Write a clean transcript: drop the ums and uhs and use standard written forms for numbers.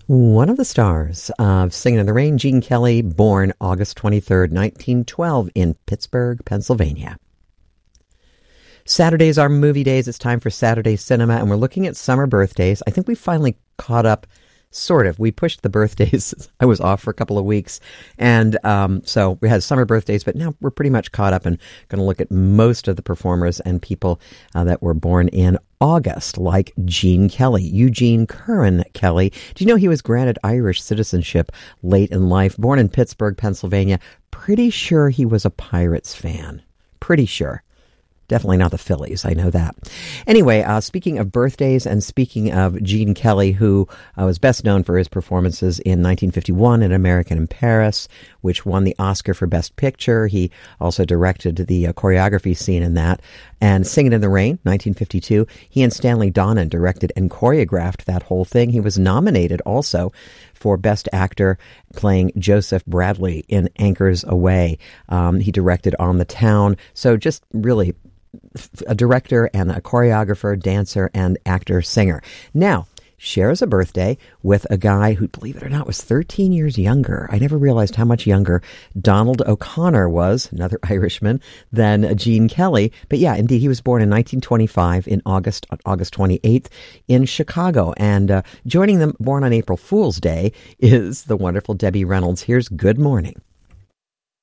One of the stars of Singing in the Rain, Gene Kelly, born August 23rd, 1912 in Pittsburgh, Pennsylvania. Saturdays are movie days. It's time for Saturday Cinema, and we're looking at summer birthdays. I think we finally caught up, sort of. We pushed the birthdays. I was off for a couple of weeks, and so we had summer birthdays, but now we're pretty much caught up and going to look at most of the performers and people that were born in August, like Gene Kelly, Eugene Curran Kelly. Do you know he was granted Irish citizenship late in life? Born in Pittsburgh, Pennsylvania. Pretty sure he was a Pirates fan. Pretty sure. Definitely not the Phillies, I know that. Anyway, speaking of birthdays and speaking of Gene Kelly, who was best known for his performances in 1951 in American in Paris, which won the Oscar for Best Picture. He also directed the choreography scene in that. And Singing in the Rain, 1952, he and Stanley Donen directed and choreographed that whole thing. He was nominated also for Best Actor playing Joseph Bradley in Anchors Away. He directed On the Town. So just really a director and a choreographer, dancer, and actor-singer. Now, shares a birthday with a guy who, believe it or not, was 13 years younger. I never realized how much younger Donald O'Connor was, another Irishman, than Gene Kelly. But yeah, indeed, he was born in 1925 in August 28th in Chicago. And joining them, born on April Fool's Day, is the wonderful Debbie Reynolds. Here's Good Morning.